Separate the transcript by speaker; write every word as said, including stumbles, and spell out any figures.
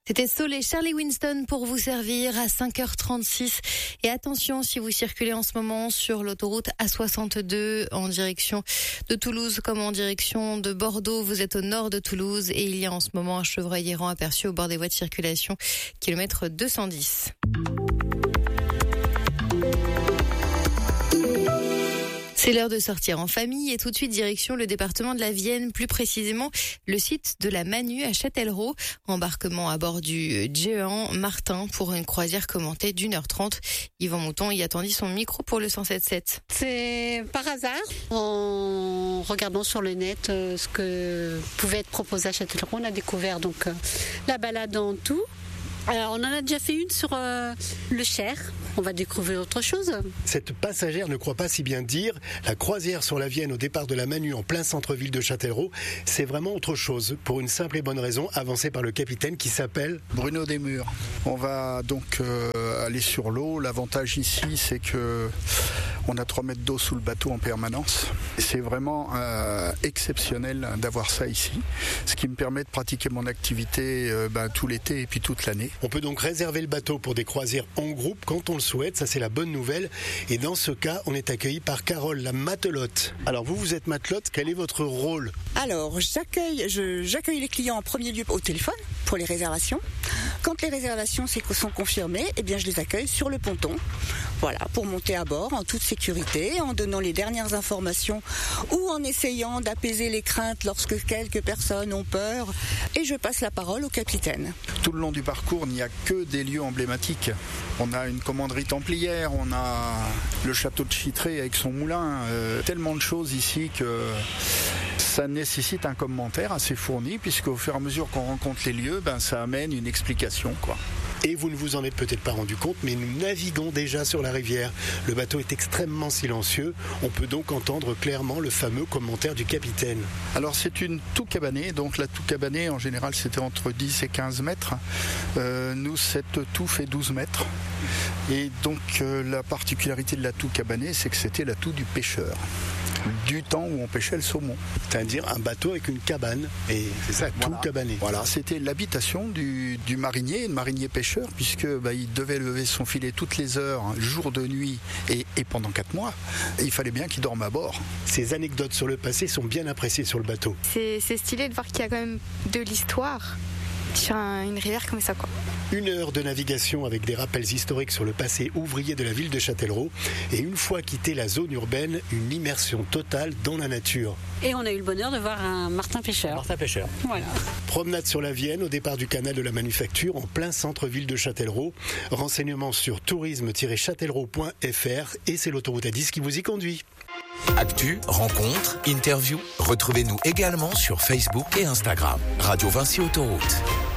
Speaker 1: C'était Soul et Charlie Winston pour vous servir à cinq heures trente-six. Et attention, si vous circulez en ce moment sur l'autoroute A soixante-deux en direction de Toulouse comme en direction de Bordeaux, vous êtes au nord de Toulouse et il y a en ce moment un chevreuil errant aperçu au bord des voies de circulation, kilomètre deux cent dix. C'est l'heure de sortir en famille et tout de suite direction le département de la Vienne, plus précisément le site de la Manu à Châtellerault. Embarquement à bord du géant Martin pour une croisière commentée d'une heure trente. Yvan Mouton y attendit son micro pour le cent sept sept.
Speaker 2: C'est par hasard, en regardant sur le net euh, ce que pouvait être proposé à Châtellerault, on a découvert donc euh, la balade en tout. Alors, on en a déjà fait une sur euh, le Cher. On va découvrir autre chose.
Speaker 3: Cette passagère ne croit pas si bien dire. La croisière sur la Vienne au départ de la Manu en plein centre-ville de Châtellerault, c'est vraiment autre chose. Pour une simple et bonne raison, avancée par le capitaine qui s'appelle
Speaker 4: Bruno Desmurs. On va donc euh, aller sur l'eau. L'avantage ici, c'est que on a trois mètres d'eau sous le bateau en permanence. C'est vraiment euh, exceptionnel d'avoir ça ici. Ce qui me permet de pratiquer mon activité euh, ben, tout l'été et puis toute l'année.
Speaker 3: On peut donc réserver le bateau pour des croisières en groupe quand on le souhaite, ça c'est la bonne nouvelle. Et dans ce cas, on est accueilli par Carole, la matelote. Alors vous, vous êtes matelote, quel est votre rôle ?
Speaker 5: Alors j'accueille, je, j'accueille les clients en premier lieu au téléphone pour les réservations. Quand les réservations sont confirmées, eh bien je les accueille sur le ponton. Voilà, pour monter à bord en toute sécurité, en donnant les dernières informations ou en essayant d'apaiser les craintes lorsque quelques personnes ont peur. Et je passe la parole au capitaine.
Speaker 4: Tout le long du parcours, il n'y a que des lieux emblématiques. On a une commanderie templière, on a le château de Chittré avec son moulin. Euh, tellement de choses ici que ça nécessite un commentaire assez fourni, puisqu'au fur et à mesure qu'on rencontre les lieux, ben, ça amène une explication, quoi.
Speaker 3: Et vous ne vous en êtes peut-être pas rendu compte, mais nous naviguons déjà sur la rivière. Le bateau est extrêmement silencieux. On peut donc entendre clairement le fameux commentaire du capitaine.
Speaker 4: Alors c'est une toux cabanée, donc la toux cabanée en général c'était entre dix et quinze mètres. Euh, nous cette toux fait douze mètres. Et donc euh, la particularité de la toux cabanée, c'est que c'était la toux du pêcheur. Du temps où on pêchait le saumon.
Speaker 3: C'est-à-dire un bateau avec une cabane. Et c'est ça,
Speaker 4: voilà.
Speaker 3: Tout cabané.
Speaker 4: Voilà, c'était l'habitation du, du marinier, le marinier pêcheur, puisque bah, il devait lever son filet toutes les heures, jour de nuit et, et pendant quatre mois. Et il fallait bien qu'il dorme à bord.
Speaker 3: Ces anecdotes sur le passé sont bien appréciées sur le bateau.
Speaker 6: C'est, c'est stylé de voir qu'il y a quand même de l'histoire sur un, une rivière comme ça, quoi.
Speaker 3: Une heure de navigation avec des rappels historiques sur le passé ouvrier de la ville de Châtellerault. Et une fois quitté la zone urbaine, une immersion totale dans la nature.
Speaker 2: Et on a eu le bonheur de voir un Martin pêcheur.
Speaker 3: Martin pêcheur.
Speaker 2: Voilà.
Speaker 3: Promenade sur la Vienne au départ du canal de la Manufacture en plein centre-ville de Châtellerault. Renseignements sur tourisme tiret châtellerault point f r et c'est l'autoroute A dix qui vous y conduit.
Speaker 7: Actu, rencontres, interviews, retrouvez-nous également sur Facebook et Instagram. Radio Vinci Autoroute.